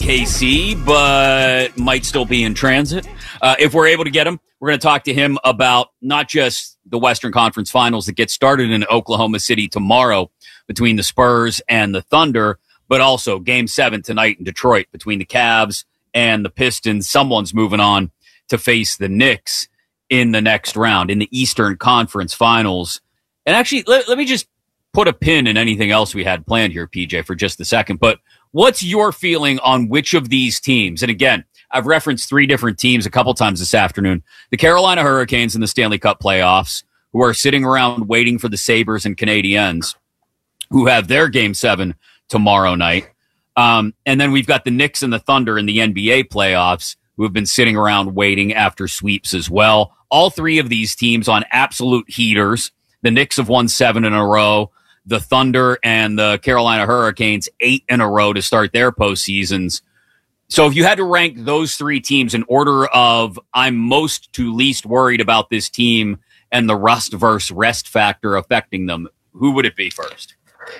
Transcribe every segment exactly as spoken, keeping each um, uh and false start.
K C, but might still be in transit. Uh, if we're able to get him, we're going to talk to him about not just the Western Conference Finals that get started in Oklahoma City tomorrow between the Spurs and the Thunder, but also Game seven tonight in Detroit between the Cavs and the Pistons. Someone's moving on to face the Knicks in the next round in the Eastern Conference Finals. And actually, let, let me just put a pin in anything else we had planned here, P J, for just a second. But what's your feeling on which of these teams? And again, I've referenced three different teams a couple times this afternoon. The Carolina Hurricanes in the Stanley Cup playoffs, who are sitting around waiting for the Sabres and Canadiens, who have their Game seven tomorrow night. Um, and then we've got the Knicks and the Thunder in the N B A playoffs, who have been sitting around waiting after sweeps as well. All three of these teams on absolute heaters. The Knicks have won seven in a row. The Thunder and the Carolina Hurricanes, eight in a row to start their postseasons. So if you had to rank those three teams in order of I'm most to least worried about this team and the rust versus rest factor affecting them, who would it be first?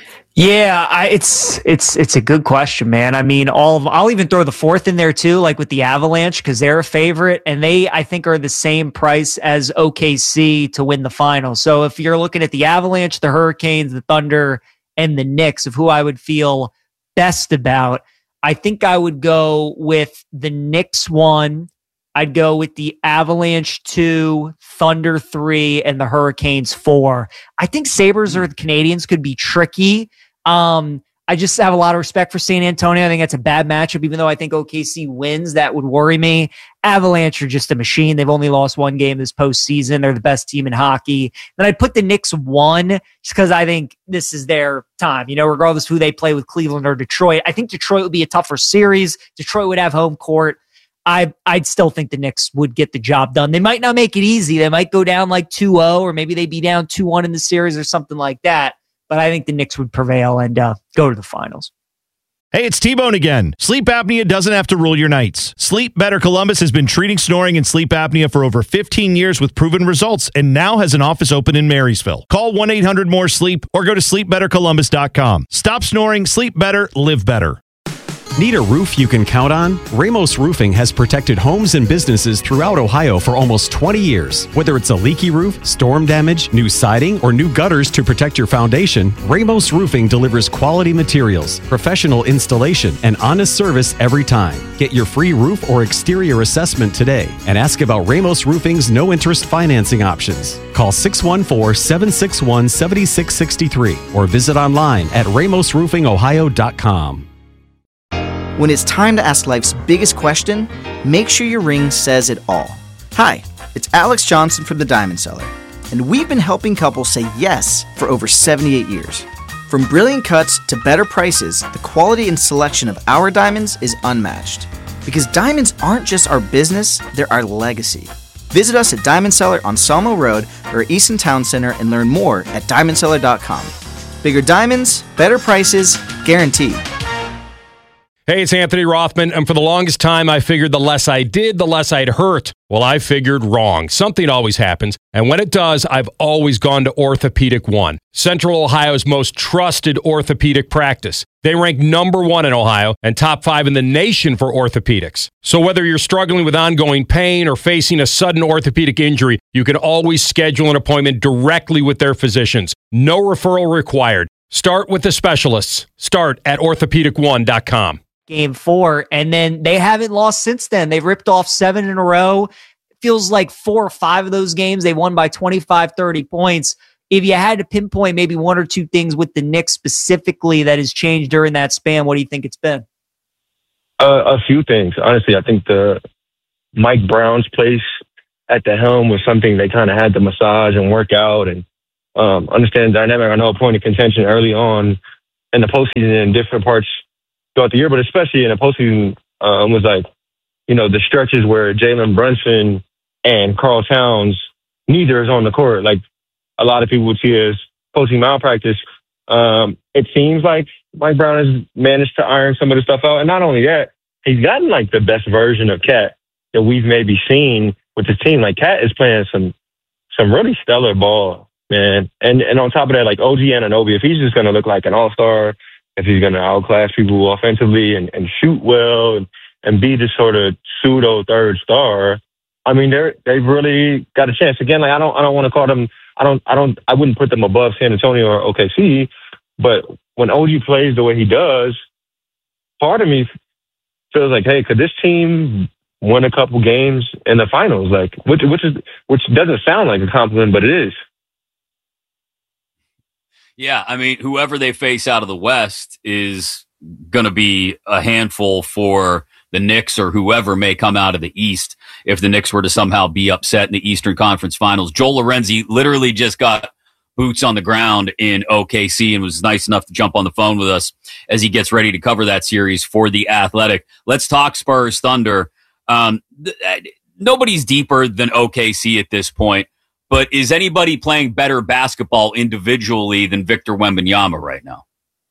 Yeah, I, it's it's it's a good question, man. I mean, all of, I'll even throw the fourth in there too, like with the Avalanche, because they're a favorite, and they I think are the same price as O K C to win the final. So if you're looking at the Avalanche, the Hurricanes, the Thunder, and the Knicks, of who I would feel best about, I think I would go with the Knicks one. I'd go with the Avalanche two, Thunder three, and the Hurricanes four. I think Sabres or the Canadiens could be tricky. Um, I just have a lot of respect for San Antonio. I think that's a bad matchup, even though I think O K C wins. That would worry me. Avalanche are just a machine. They've only lost one game this postseason. They're the best team in hockey. Then I'd put the Knicks one just because I think this is their time, you know, regardless of who they play with Cleveland or Detroit. I think Detroit would be a tougher series. Detroit would have home court. I, I'd still think the Knicks would get the job done. They might not make it easy. They might go down like two oh, or maybe they'd be down two one in the series or something like that. But I think the Knicks would prevail and uh, go to the finals. Hey, it's T-Bone again. Sleep apnea doesn't have to rule your nights. Sleep Better Columbus has been treating snoring and sleep apnea for over fifteen years with proven results and now has an office open in Marysville. Call one eight hundred more sleep or go to sleep better columbus dot com. Stop snoring, sleep better, live better. Need a roof you can count on? Ramos Roofing has protected homes and businesses throughout Ohio for almost twenty years. Whether it's a leaky roof, storm damage, new siding, or new gutters to protect your foundation, Ramos Roofing delivers quality materials, professional installation, and honest service every time. Get your free roof or exterior assessment today and ask about Ramos Roofing's no-interest financing options. Call six one four, seven six one, seven six six three or visit online at ramos roofing ohio dot com. When it's time to ask life's biggest question, make sure your ring says it all. Hi, it's Alex Johnson from The Diamond Seller, and we've been helping couples say yes for over seventy-eight years. From brilliant cuts to better prices, the quality and selection of our diamonds is unmatched. Because diamonds aren't just our business, they're our legacy. Visit us at Diamond Seller on Sawmill Road or Easton Town Center and learn more at diamond seller dot com. Bigger diamonds, better prices, guaranteed. Hey, it's Anthony Rothman, and for the longest time, I figured the less I did, the less I'd hurt. Well, I figured wrong. Something always happens, and when it does, I've always gone to Orthopedic One, Central Ohio's most trusted orthopedic practice. They rank number one in Ohio and top five in the nation for orthopedics. So whether you're struggling with ongoing pain or facing a sudden orthopedic injury, you can always schedule an appointment directly with their physicians. No referral required. Start with the specialists. Start at orthopedic one dot com. Game four, and then they haven't lost since then. They've ripped off seven in a row. It feels like four or five of those games they won by twenty-five, thirty points. If you had to pinpoint maybe one or two things with the Knicks specifically that has changed during that span, what do you think it's been? Uh, a few things. Honestly, I think the Mike Brown's place at the helm was something they kind of had to massage and work out and um, understand the dynamic. I know a point of contention early on in the postseason in different parts throughout the year, but especially in the postseason, um, was like, you know, the stretches where Jalen Brunson and Karl Towns, neither is on the court. Like a lot of people would see as postseason malpractice. Um, it seems like Mike Brown has managed to iron some of the stuff out. And not only that, he's gotten like the best version of Cat that we've maybe seen with his team. Like Cat is playing some, some really stellar ball, man. And, and on top of that, like O G Anunoby, if he's just going to look like an all-star if he's going to outclass people offensively and, and shoot well and, and be this sort of pseudo third star, I mean, they're they've really got a chance. Again, like I don't I don't want to call them I don't I don't I wouldn't put them above San Antonio or O K C, but when O G plays the way he does, part of me feels like, hey, could this team win a couple games in the finals? Like, which which is which doesn't sound like a compliment, but it is. Yeah, I mean, whoever they face out of the West is going to be a handful for the Knicks or whoever may come out of the East if the Knicks were to somehow be upset in the Eastern Conference Finals. Joel Lorenzi literally just got boots on the ground in O K C and was nice enough to jump on the phone with us as he gets ready to cover that series for The Athletic. Let's talk Spurs Thunder. Um, th- nobody's deeper than O K C at this point, but is anybody playing better basketball individually than Victor Wembanyama right now?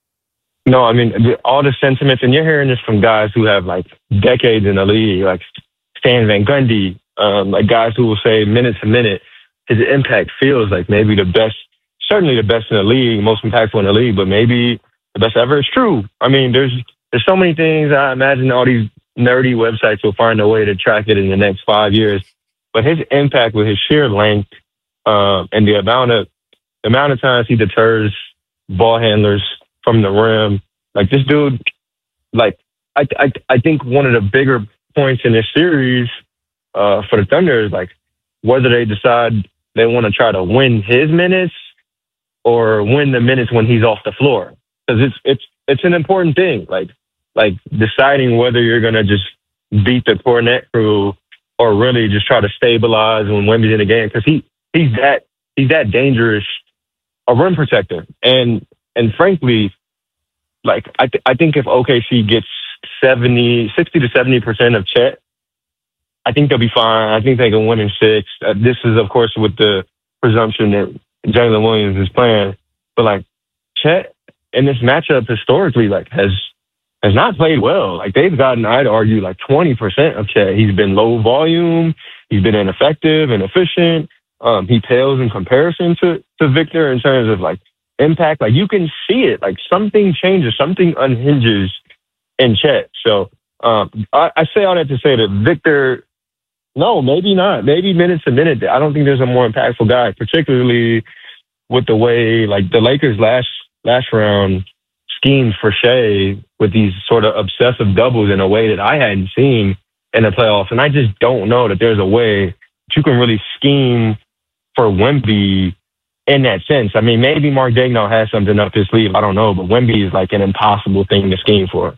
No, I mean, all the sentiments, and you're hearing this from guys who have like decades in the league, like Stan Van Gundy, um, like guys who will say minute to minute, his impact feels like maybe the best, certainly the best in the league, most impactful in the league, but maybe the best ever. It's true. I mean, there's there's so many things. I imagine all these nerdy websites will find a way to track it in the next five years. But his impact with his sheer length um, and the amount of the amount of times he deters ball handlers from the rim, like this dude, like I I I think one of the bigger points in this series uh, for the Thunder is like whether they decide they want to try to win his minutes or win the minutes when he's off the floor, because it's it's it's an important thing. Like like deciding whether you're gonna just beat the Cornet crew or really just try to stabilize when Wemby's in the game, because he he's that he's that dangerous a rim protector. And and frankly, like I th- I think if O K C gets seventy, sixty to seventy percent of Chet, I think they'll be fine. I think they can win in six. Uh, this is, of course, with the presumption that Jalen Williams is playing. But like Chet in this matchup historically, like has has not played well. Like they've gotten, I'd argue, like twenty percent of Chet. He's been low volume. He's been ineffective, inefficient. Um, he pales in comparison to to Victor in terms of like impact. Like you can see it. Like something changes, something unhinges in Chet. So um, I, I say all that to say that Victor, no, maybe not. Maybe minute to minute. I don't think there's a more impactful guy, particularly with the way like the Lakers last last round schemed for Shea with these sort of obsessive doubles in a way that I hadn't seen in the playoffs. And I just don't know that there's a way that you can really scheme for Wemby in that sense. I mean, maybe Mark Daigneault has something up his sleeve. I don't know, but Wemby is like an impossible thing to scheme for.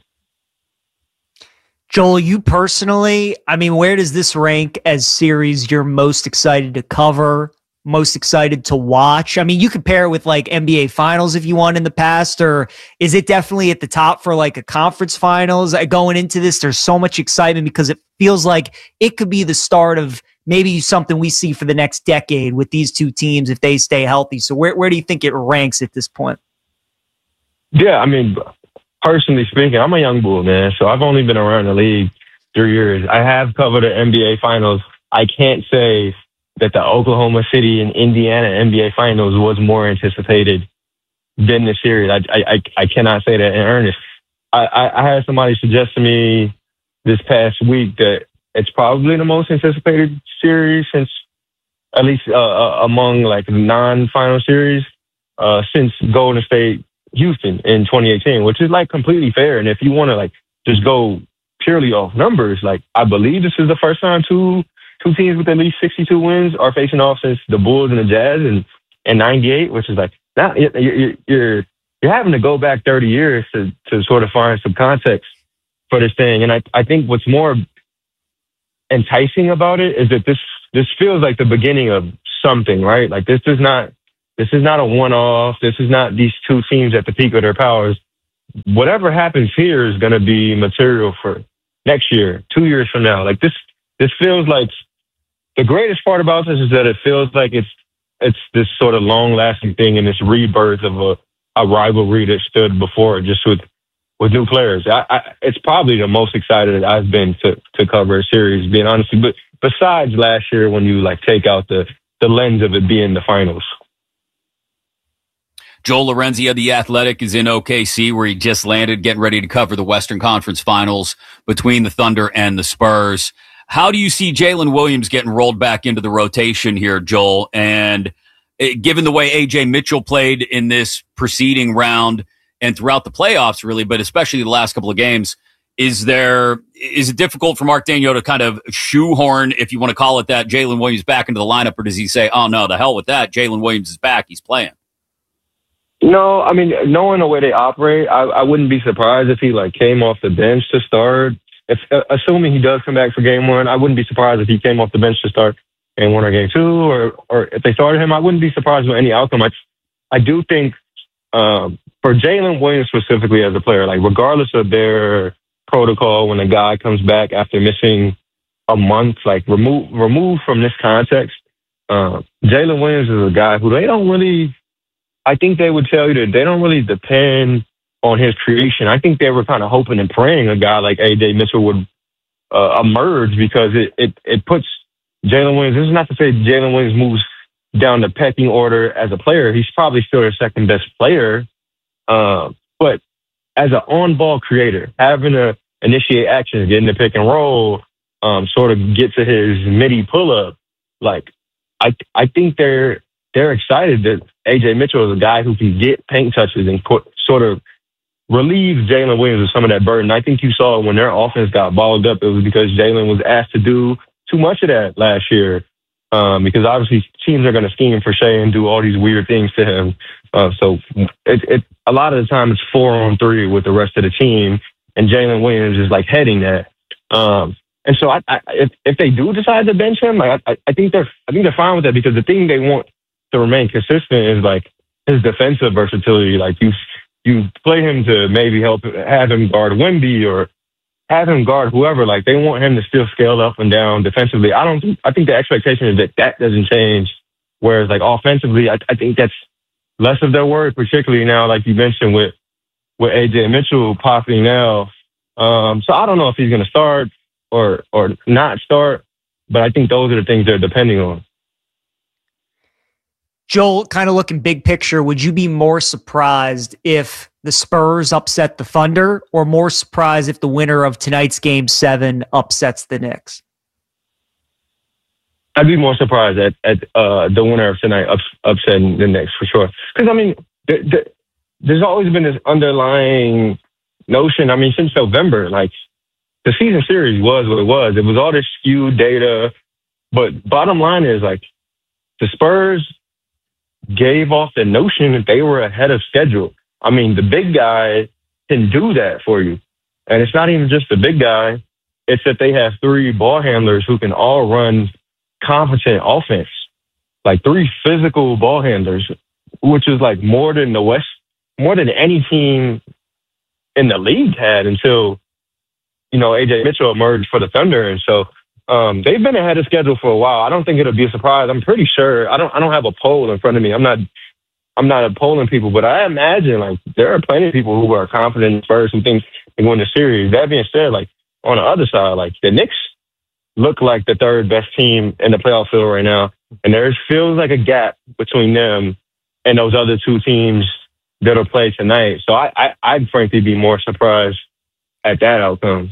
Joel, you personally, I mean, where does this rank as series you're most excited to cover, most excited to watch? I mean, you could pair it with like N B A Finals if you want in the past, or is it definitely at the top for like a conference finals? Going into this, there's so much excitement because it feels like it could be the start of maybe something we see for the next decade with these two teams if they stay healthy. So where, where do you think it ranks at this point? Yeah, I mean, personally speaking, I'm a young bull, man. So I've only been around the league three years. I have covered the N B A Finals. I can't say that the Oklahoma City and Indiana N B A Finals was more anticipated than the series. I I, I cannot say that in earnest. I, I, I had somebody suggest to me this past week that it's probably the most anticipated series since, at least uh, uh, among like non-final series, uh, since Golden State Houston in twenty eighteen, which is like completely fair. And if you want to like just go purely off numbers, like I believe this is the first time two two teams with at least sixty-two wins are facing off since the Bulls and the Jazz in, in ninety-eight, which is like now you're you're you're having to go back thirty years to to sort of find some context for this thing. And I I think what's more enticing about it is that this this feels like the beginning of something, right? Like this is not this is not a one-off. This is not these two teams at the peak of their powers. Whatever happens here is going to be material for next year, two years from now. Like this, this feels like the greatest part about this is that it feels like it's it's this sort of long-lasting thing and this rebirth of a, a rivalry that stood before, just with with new players. I, I, it's probably the most excited I've been to to cover a series, being honest. But besides last year, when you like take out the the lens of it being the finals. Joel Lorenzi of The Athletic is in O K C, where he just landed, getting ready to cover the Western Conference Finals between the Thunder and the Spurs. How do you see Jalen Williams getting rolled back into the rotation here, Joel? And given the way A J Mitchell played in this preceding round and throughout the playoffs, really, but especially the last couple of games, is there is it difficult for Mark Daigneault to kind of shoehorn, if you want to call it that, Jalen Williams back into the lineup, or does he say, oh, no, the hell with that, Jalen Williams is back, he's playing? No, I mean, knowing the way they operate, I, I wouldn't be surprised if he like came off the bench to start. If uh, assuming he does come back for game one, I wouldn't be surprised if he came off the bench to start game one or game two, or or if they started him, I wouldn't be surprised with any outcome. I, I do think um, for Jalen Williams specifically as a player, like regardless of their protocol, when a guy comes back after missing a month, like remove remove from this context, uh, Jalen Williams is a guy who they don't really. I think they would tell you that they don't really depend on his creation. I think they were kind of hoping and praying a guy like A J Mitchell would uh, emerge, because it, it, it puts Jalen Williams, this is not to say Jalen Williams moves down the pecking order as a player. He's probably still their second best player. Uh, but as an on-ball creator, having to initiate actions, get in the pick and roll, um, sort of get to his midi pull-up, like, I I think they're they're excited that A J Mitchell is a guy who can get paint touches and put, sort of relieve Jalen Williams of some of that burden. I think you saw when their offense got balled up, it was because Jalen was asked to do too much of that last year, um, because obviously teams are going to scheme for Shea and do all these weird things to him. Uh, so it, it, a lot of the time it's four on three with the rest of the team, and Jalen Williams is like heading that. Um, and so I, I, if if they do decide to bench him, like I, I think they're I think they're fine with that, because the thing they want to remain consistent is like his defensive versatility. Like you, you play him to maybe help have him guard Wemby or have him guard whoever. Like they want him to still scale up and down defensively. I don't. I think the expectation is that that doesn't change. Whereas like offensively, I, I think that's less of their work, particularly now, like you mentioned with with A J Mitchell popping now. Um, so I don't know if he's going to start or or not start, but I think those are the things they're depending on. Joel, kind of looking big picture, would you be more surprised if the Spurs upset the Thunder, or more surprised if the winner of tonight's game seven upsets the Knicks? I'd be more surprised at, at uh, the winner of tonight ups, upsetting the Knicks for sure. Because, I mean, th- th- there's always been this underlying notion. I mean, since November, like the season series was what it was. It was all this skewed data. But bottom line is, like, the Spurs gave off the notion that they were ahead of schedule. I mean, the big guy can do that for you. And it's not even just the big guy. It's that they have three ball handlers who can all run competent offense. Like three physical ball handlers, which is like more than the West, more than any team in the league had until, you know, A J Mitchell emerged for the Thunder. And so Um, they've been ahead of schedule for a while. I don't think it'll be a surprise. I'm pretty sure. I don't. I don't have a poll in front of me. I'm not. I'm not polling people, but I imagine like there are plenty of people who are confident in Spurs who think they win the series. That being said, like on the other side, like the Knicks look like the third best team in the playoff field right now, and there feels like a gap between them and those other two teams that'll play tonight. So I, I I'd frankly be more surprised at that outcome.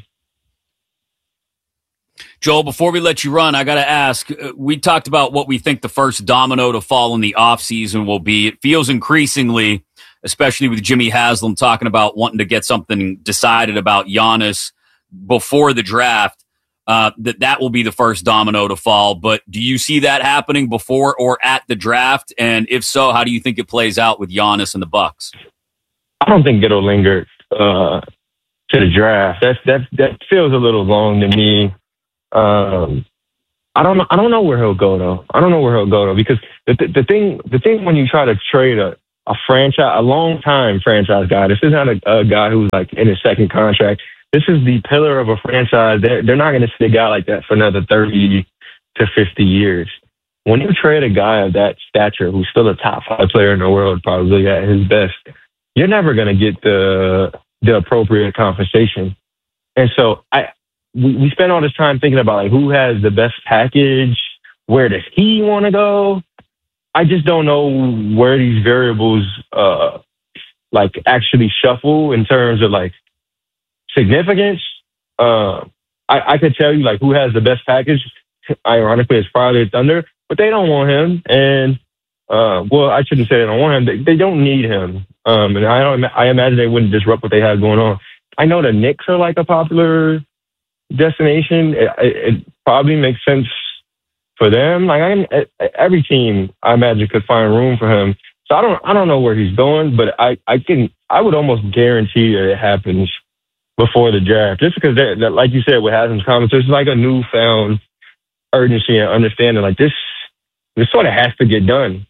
Joel, before we let you run, I got to ask, we talked about what we think the first domino to fall in the offseason will be. It feels increasingly, especially with Jimmy Haslam talking about wanting to get something decided about Giannis before the draft, uh, that that will be the first domino to fall. But do you see that happening before or at the draft? And if so, how do you think it plays out with Giannis and the Bucks? I don't think it'll linger uh, to the draft. That, that, that feels a little long to me. Um, I don't know. I don't know where he'll go though. I don't know where he'll go though, because the the, the thing the thing when you try to trade a, a franchise, a long time franchise guy, this is not a, a guy who's like in his second contract. This is the pillar of a franchise. They're, they're not going to see a guy like that for another thirty to fifty years. When you trade a guy of that stature, who's still a top five player in the world, probably at his best, you're never going to get the the appropriate compensation. And so I. We, we spend all this time thinking about like who has the best package, where does he want to go? I just don't know where these variables uh, like actually shuffle in terms of like significance. Uh, I, I could tell you like who has the best package. Ironically, it's probably Thunder, but they don't want him. And uh, well, I shouldn't say they don't want him. They, they don't need him. Um, and I don't. I imagine they wouldn't disrupt what they have going on. I know the Knicks are like a popular destination. It, it probably makes sense for them. Like I, every team, I imagine, could find room for him. So I don't. I don't know where he's going, but I, I can. I would almost guarantee that it happens before the draft, just because, that, like you said, with Hasen's comments, there's like a newfound urgency and understanding. Like this, this sort of has to get done.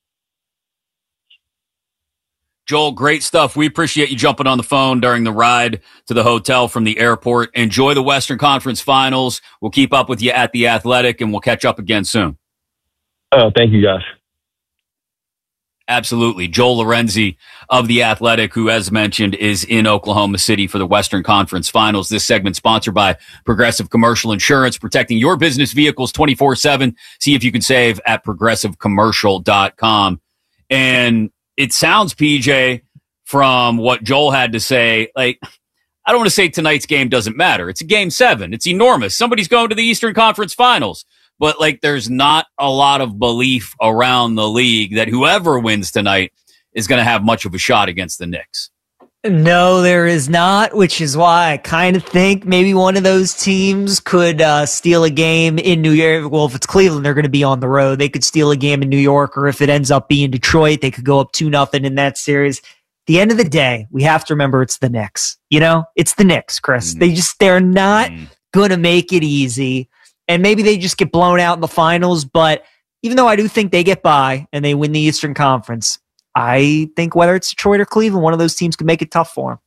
Joel, great stuff. We appreciate you jumping on the phone during the ride to the hotel from the airport. Enjoy the Western Conference Finals. We'll keep up with you at the Athletic, and we'll catch up again soon. Oh, thank you, guys. Absolutely. Joel Lorenzi of The Athletic, who, as mentioned, is in Oklahoma City for the Western Conference Finals. This segment sponsored by Progressive Commercial Insurance, protecting your business vehicles twenty-four seven. See if you can save at progressive commercial dot com. And it sounds, P J, from what Joel had to say, like, I don't want to say tonight's game doesn't matter. It's a game seven. It's enormous. Somebody's going to the Eastern Conference Finals. But, like, there's not a lot of belief around the league that whoever wins tonight is going to have much of a shot against the Knicks. No, there is not, which is why I kind of think maybe one of those teams could uh, steal a game in New York. Well, if it's Cleveland, they're going to be on the road. They could steal a game in New York, or if it ends up being Detroit, they could go up two nothing in that series. At the end of the day, we have to remember it's the Knicks. You know, it's the Knicks, Chris. Mm. They just, they're not mm. going to make it easy. And maybe they just get blown out in the finals. But even though I do think they get by and they win the Eastern Conference, I think whether it's Detroit or Cleveland, one of those teams could make it tough for them.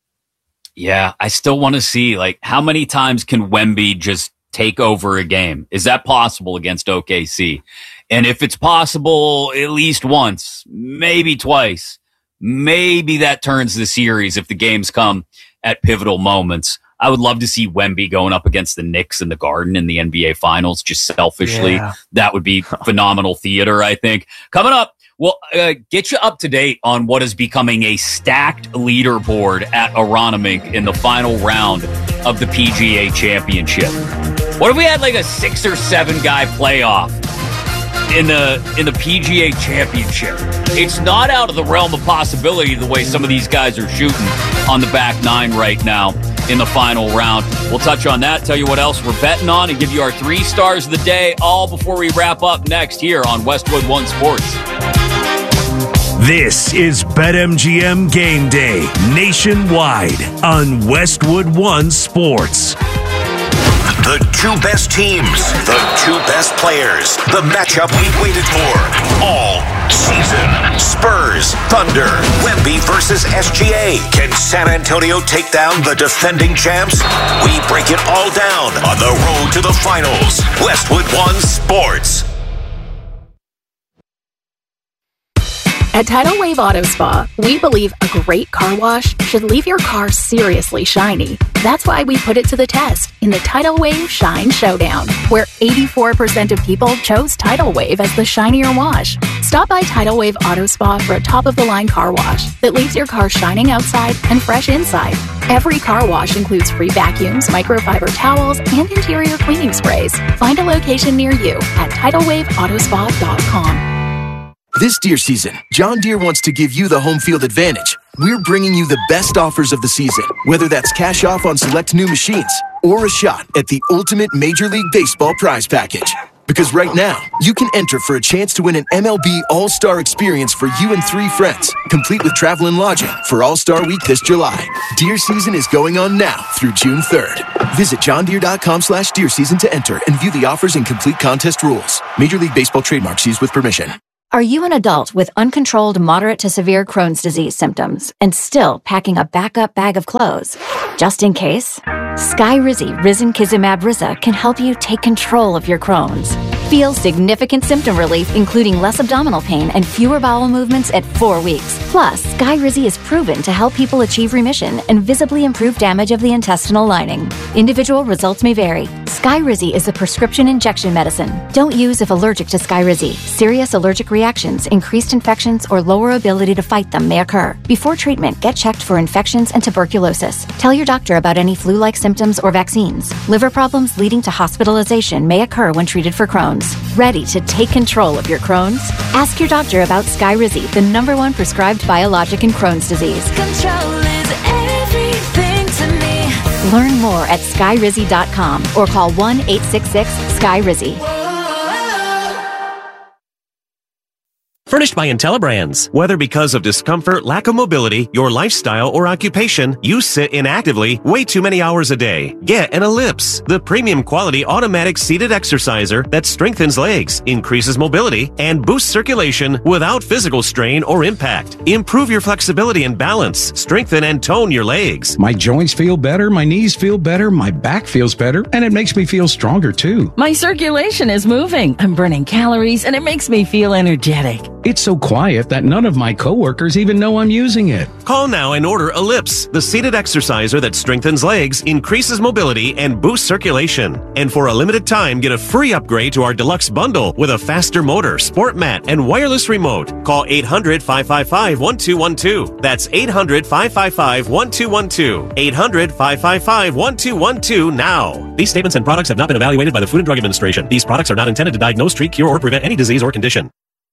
Yeah, I still want to see, like, how many times can Wemby just take over a game? Is that possible against O K C? And if it's possible at least once, maybe twice, maybe that turns the series if the games come at pivotal moments. I would love to see Wemby going up against the Knicks in the Garden in the N B A Finals, just selfishly. Yeah. That would be phenomenal theater, I think. Coming up, we'll uh, get you up to date on what is becoming a stacked leaderboard at Aronimink in the final round of the P G A Championship. What if we had like a six or seven guy playoff in the in the P G A Championship? It's not out of the realm of possibility the way some of these guys are shooting on the back nine right now in the final round. We'll touch on that, tell you what else we're betting on, and give you our three stars of the day, all before we wrap up next here on Westwood One Sports. This is BetMGM Game Day nationwide on Westwood One Sports. The two best teams, the two best players, the matchup we've waited for all season. Spurs, Thunder, Wemby versus S G A. Can San Antonio take down the defending champs? We break it all down on the road to the finals. Westwood One Sports. At Tidal Wave Auto Spa, we believe a great car wash should leave your car seriously shiny. That's why we put it to the test in the Tidal Wave Shine Showdown, where eighty-four percent of people chose Tidal Wave as the shinier wash. Stop by Tidal Wave Auto Spa for a top-of-the-line car wash that leaves your car shining outside and fresh inside. Every car wash includes free vacuums, microfiber towels, and interior cleaning sprays. Find a location near you at tidal wave auto spa dot com. This deer season, John Deere wants to give you the home field advantage. We're bringing you the best offers of the season, whether that's cash off on select new machines or a shot at the ultimate Major League Baseball prize package. Because right now, you can enter for a chance to win an M L B All-Star experience for you and three friends, complete with travel and lodging for All-Star Week this July. Deer season is going on now through June third. Visit johndeere.com slash deer season to enter and view the offers and complete contest rules. Major League Baseball trademarks used with permission. Are you an adult with uncontrolled moderate to severe Crohn's disease symptoms and still packing a backup bag of clothes? Just in case, Skyrizi Risankizumab Riza can help you take control of your Crohn's. Feel significant symptom relief, including less abdominal pain and fewer bowel movements at four weeks. Plus, Skyrizi is proven to help people achieve remission and visibly improve damage of the intestinal lining. Individual results may vary. Skyrizi is a prescription injection medicine. Don't use if allergic to Skyrizi. Serious allergic reactions, increased infections, or lower ability to fight them may occur. Before treatment, get checked for infections and tuberculosis. Tell your doctor about any flu-like symptoms or vaccines. Liver problems leading to hospitalization may occur when treated for Crohn's. Ready to take control of your Crohn's? Ask your doctor about Skyrizi, the number one prescribed biologic in Crohn's disease. Control is everything to me. Learn more at skyrizi dot com or call one eight six six S K Y R I Z I. Furnished by IntelliBrands. Whether because of discomfort, lack of mobility, your lifestyle, or occupation, you sit inactively way too many hours a day. Get an Ellipse, the premium quality automatic seated exerciser that strengthens legs, increases mobility, and boosts circulation without physical strain or impact. Improve your flexibility and balance. Strengthen and tone your legs. My joints feel better, my knees feel better, my back feels better, and it makes me feel stronger too. My circulation is moving. I'm burning calories, and it makes me feel energetic. It's so quiet that none of my coworkers even know I'm using it. Call now and order Ellipse, the seated exerciser that strengthens legs, increases mobility, and boosts circulation. And for a limited time, get a free upgrade to our deluxe bundle with a faster motor, sport mat, and wireless remote. Call eight hundred, five five five, one two one two. That's eight hundred, five five five, one two one two. eight hundred, five five five, one two one two now. These statements and products have not been evaluated by the Food and Drug Administration. These products are not intended to diagnose, treat, cure, or prevent any disease or condition.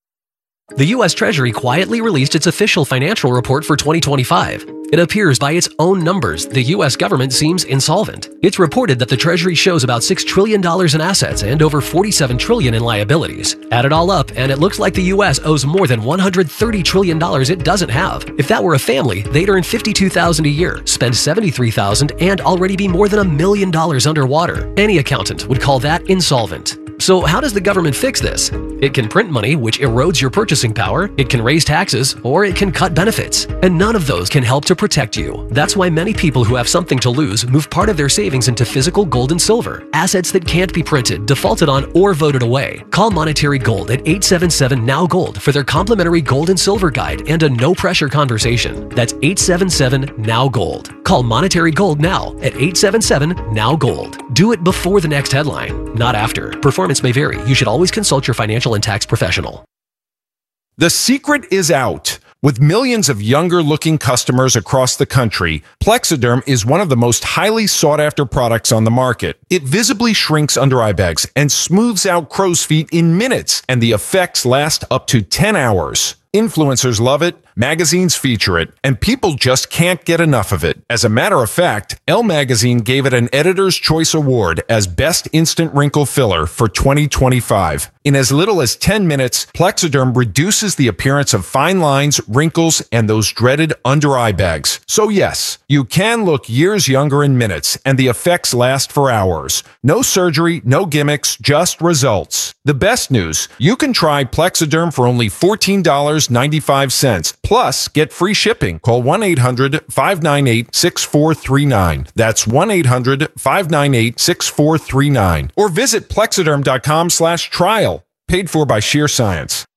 The U S Treasury quietly released its official financial report for twenty twenty-five. It appears by its own numbers, the U S government seems insolvent. It's reported that the Treasury shows about six trillion dollars in assets and over forty-seven trillion dollars in liabilities. Add it all up, and it looks like the U S owes more than one hundred thirty trillion dollars it doesn't have. If that were a family, they'd earn fifty-two thousand dollars a year, spend seventy-three thousand dollars, and already be more than a million dollars underwater. Any accountant would call that insolvent. So how does the government fix this? It can print money, which erodes your purchasing power, it can raise taxes, or it can cut benefits. And none of those can help to protect you. That's why many people who have something to lose move part of their savings into physical gold and silver, assets that can't be printed, defaulted on, or voted away. Call Monetary Gold at eight seven seven, N O W Gold for their complimentary gold and silver guide and a no-pressure conversation. That's eight seven seven, N O W Gold. Call Monetary Gold now at eight seven seven, N O W Gold. Do it before the next headline, not after. Performance may vary. You should always consult your financial and tax professional. The secret is out. With millions of younger-looking customers across the country, Plexiderm is one of the most highly sought-after products on the market. It visibly shrinks under-eye bags and smooths out crow's feet in minutes, and the effects last up to ten hours. Influencers love it, magazines feature it, and people just can't get enough of it. As a matter of fact, Elle Magazine gave it an Editor's Choice Award as Best Instant Wrinkle Filler for twenty twenty-five. In as little as ten minutes, Plexiderm reduces the appearance of fine lines, wrinkles, and those dreaded under-eye bags. So yes, you can look years younger in minutes, and the effects last for hours. No surgery, no gimmicks, just results. The best news, you can try Plexiderm for only fourteen dollars and ninety-five cents. Plus, get free shipping. Call one eight hundred, five nine eight, six four three nine. That's one eight hundred, five nine eight, six four three nine. Or visit plexiderm dot com slash trial. Paid for by Sheer Science.